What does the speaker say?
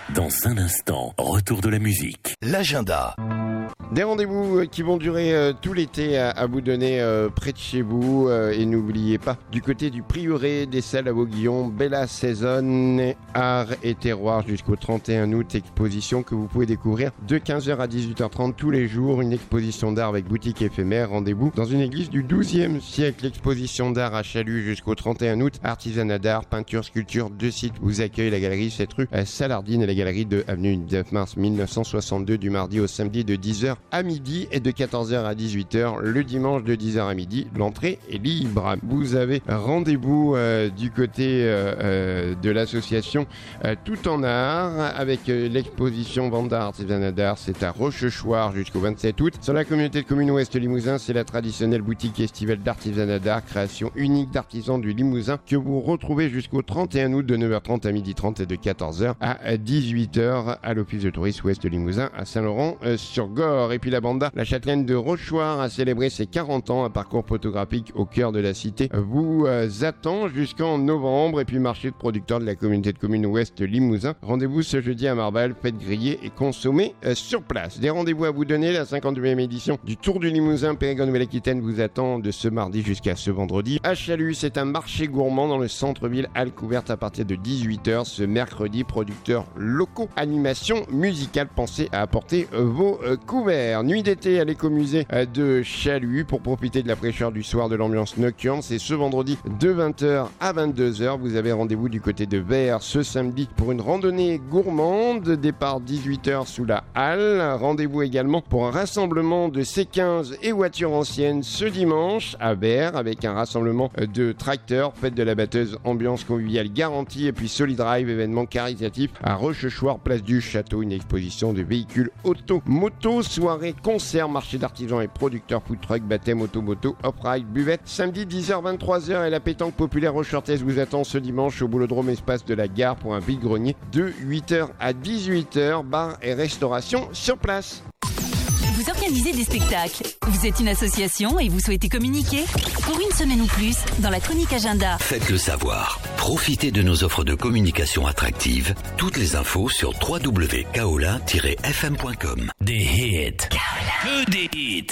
Dans un instant, retour de la musique. L'agenda. Des rendez-vous qui vont durer tout l'été à vous donner près de chez vous. Et n'oubliez pas, du côté du Prieuré des Salles à Vauguillon, Bella Saison, Art et Terroir jusqu'au 31 août. Exposition que vous pouvez découvrir de 15h à 18h30 tous les jours. Une exposition d'art avec boutique éphémère. Rendez-vous dans une église du 12e siècle. Exposition d'art à Chalut jusqu'au 31 août. Artisanat d'art, peinture, sculpture. Deux sites vous accueillent. La galerie 7 rue Salardine et la galerie de avenue 9 mars 1962 du mardi au samedi de 10h à midi et de 14h à 18h le dimanche de 10h à midi. L'entrée est libre. Vous avez rendez-vous du côté de l'association Tout en Art avec l'exposition Vente d'art, artisanat d'art. C'est à Rochechouart jusqu'au 27 août. Sur la communauté de communes Ouest Limousin, c'est la traditionnelle boutique estivale d'artisanat d'art, création unique d'artisans du Limousin que vous retrouvez jusqu'au 31 août de 9h30 à 12h30 et de 14h à 18h à l'office de tourisme Ouest Limousin à Saint-Laurent-sur-Gorre. Et puis la banda, la châtelaine de Rochechouart, a célébré ses 40 ans. Un parcours photographique au cœur de la cité vous attend jusqu'en novembre. Et puis marché de producteurs de la communauté de communes Ouest Limousin. Rendez-vous ce jeudi à Marval, faites griller et consommer sur place. Des rendez-vous à vous donner. La 52e édition du Tour du Limousin Périgord Nouvelle-Aquitaine vous attend de ce mardi jusqu'à ce vendredi. À Chalut, c'est un marché gourmand dans le centre-ville, halle couverte à partir de 18h ce mercredi. Producteurs locaux, animation musicale, pensez à apporter vos couverts. Nuit d'été à l'écomusée de Chalut pour profiter de la fraîcheur du soir, de l'ambiance nocturne. C'est ce vendredi de 20h à 22h. Vous avez rendez-vous du côté de Vers ce samedi pour une randonnée gourmande. Départ 18h sous la halle. Rendez-vous également pour un rassemblement de C15 et voitures anciennes ce dimanche à Vers avec un rassemblement de tracteurs. Fête de la batteuse, ambiance conviviale garantie. Et puis Solidrive, événement caritatif à Rochechouart, place du Château. Une exposition de véhicules auto, moto, soirée, concert, marché d'artisans et producteurs, food truck, baptême, auto-moto, off-ride, buvette. Samedi 10h, 23h et la pétanque populaire rochechoartaise vous attend ce dimanche au Boulodrome Espace de la Gare pour un vide-grenier de 8h à 18h. Bar et restauration sur place. Vous organisez des spectacles, vous êtes une association et vous souhaitez communiquer? Pour une semaine ou plus, dans la chronique agenda. Faites-le savoir. Profitez de nos offres de communication attractives. Toutes les infos sur www.kaolin-fm.com. Des hits. Que des hits.